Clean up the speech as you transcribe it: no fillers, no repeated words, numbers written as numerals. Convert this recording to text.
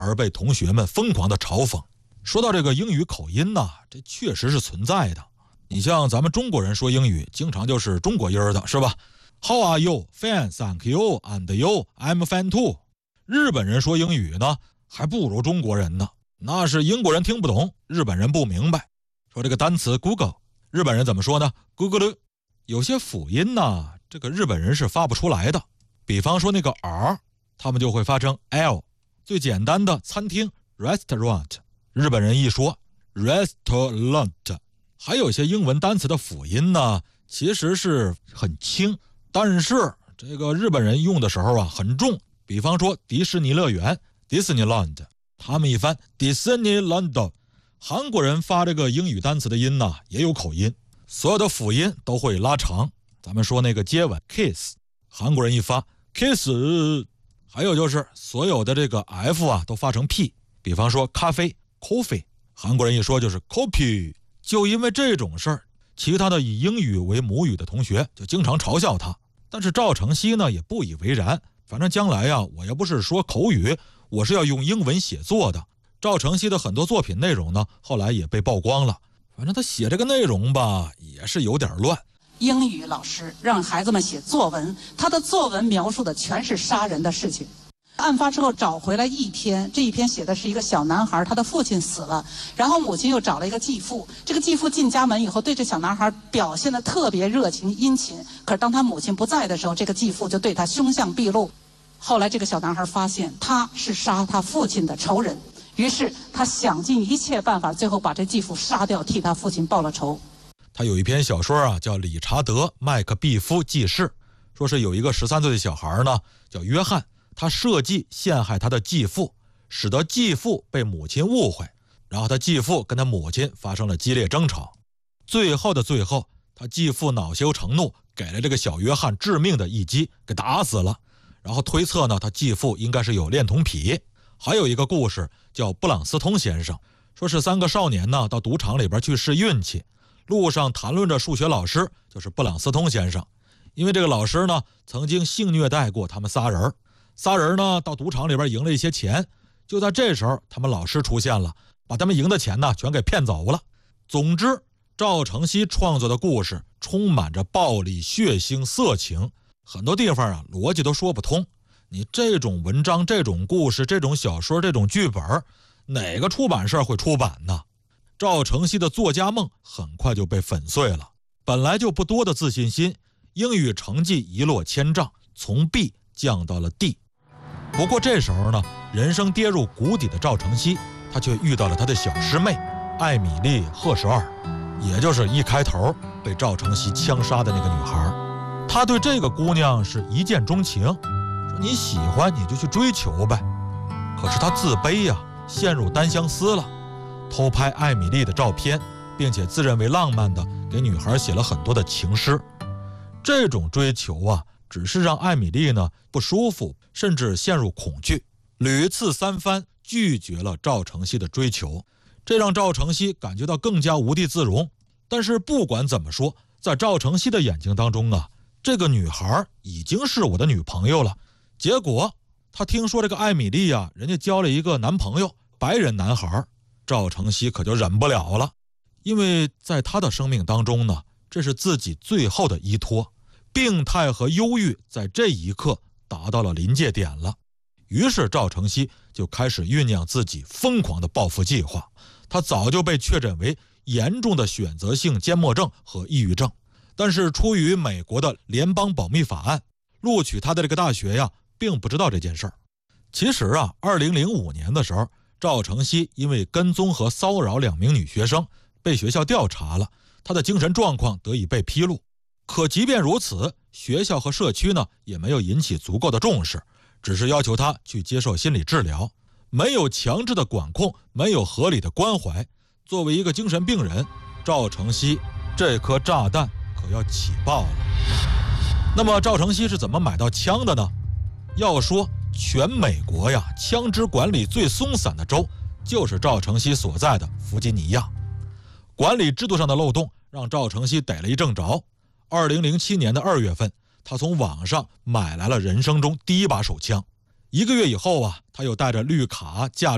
而被同学们疯狂的嘲讽。说到这个英语口音呢，这确实是存在的。你像咱们中国人说英语，经常就是中国音的，是吧？ How are you? Fine, thank you. And you? I'm fine too. 日本人说英语呢，还不如中国人呢。那是英国人听不懂，日本人不明白。说这个单词 Google， 日本人怎么说呢？ Google。 有些辅音呢，这个日本人是发不出来的。比方说那个 R， 他们就会发成 L。 最简单的餐厅 Restaurant， 日本人一说 Restaurant。 还有一些英文单词的辅音呢，其实是很轻，但是这个日本人用的时候啊很重。比方说迪士尼乐园 Disneyland， 他们一翻 Disneyland。 韩国人发这个英语单词的音呢也有口音，所有的辅音都会拉长。咱们说那个接吻 kiss， 韩国人一发 kiss。 还有就是所有的这个 F 啊都发成 P， 比方说咖啡 coffee， 韩国人一说就是 coffee。 就因为这种事儿，其他的以英语为母语的同学就经常嘲笑他。但是赵承熙呢也不以为然，反正将来啊我又不是说口语，我是要用英文写作的。赵承熙的很多作品内容呢后来也被曝光了，反正他写这个内容吧也是有点乱。 英语老师让孩子们写作文，他的作文描述的全是杀人的事情。案发之后找回来一篇，这一篇写的是一个小男孩，他的父亲死了，然后母亲又找了一个继父，这个继父进家门以后对这小男孩表现得特别热情殷勤，可是当他母亲不在的时候，这个继父就对他凶相毕露。后来这个小男孩发现他是杀他父亲的仇人，于是他想尽一切办法，最后把这继父杀掉，替他父亲报了仇。 他有一篇小说啊叫《理查德·麦克毕夫记事》，说是有一个13岁的小孩呢叫约翰，他设计陷害他的继父，使得继父被母亲误会，然后他继父跟他母亲发生了激烈争吵。最后的最后，他继父恼羞成怒，给了这个小约翰致命的一击，给打死了。然后推测呢，他继父应该是有恋童癖。还有一个故事叫布朗斯通先生，说是3个少年呢到赌场里边去试运气，路上谈论着数学老师，就是布朗斯通先生，因为这个老师呢曾经性虐待过他们仨人呢到赌场里边赢了一些钱。就在这时候他们老师出现了，把他们赢的钱呢全给骗走了。总之赵承熙创作的故事充满着暴力、血腥、色情，很多地方啊逻辑都说不通。你这种文章、这种故事、这种小说、这种剧本，哪个出版社会出版呢？赵承熙的作家梦很快就被粉碎了，本来就不多的自信心，英语成绩一落千丈，从 B 降到了 D。 不过这时候呢，人生跌入谷底的赵承熙，他却遇到了他的小师妹艾米丽·赫舍尔，也就是一开头被赵承熙枪杀的那个女孩。他对这个姑娘是一见钟情，说你喜欢你就去追求呗。可是他自卑呀，陷入单相思了，偷拍艾米丽的照片，并且自认为浪漫的给女孩写了很多的情诗。这种追求啊，只是让艾米丽呢不舒服，甚至陷入恐惧，屡次三番拒绝了赵承熙的追求，这让赵承熙感觉到更加无地自容。但是不管怎么说，在赵承熙的眼睛当中啊，这个女孩已经是我的女朋友了。结果他听说这个艾米丽啊，人家交了一个男朋友，白人男孩，赵承熙可就忍不了了。因为在他的生命当中呢，这是自己最后的依托，病态和忧郁在这一刻达到了临界点了。于是赵承熙就开始酝酿自己疯狂的报复计划。他早就被确诊为严重的选择性缄默症和抑郁症，但是出于美国的联邦保密法案，录取他的这个大学呀并不知道这件事儿。其实啊，2005年的时候，赵承熙因为跟踪和骚扰2名女学生被学校调查了，他的精神状况得以被披露。可即便如此，学校和社区呢也没有引起足够的重视，只是要求他去接受心理治疗，没有强制的管控，没有合理的关怀。作为一个精神病人，赵承熙这颗炸弹可要起爆了。那么赵承熙是怎么买到枪的呢？要说全美国呀，枪支管理最松散的州就是赵承熙所在的弗吉尼亚。管理制度上的漏洞让赵承熙逮了一正着。2007年的2月份，他从网上买来了人生中第一把手枪。1个月以后啊，他又带着绿卡、驾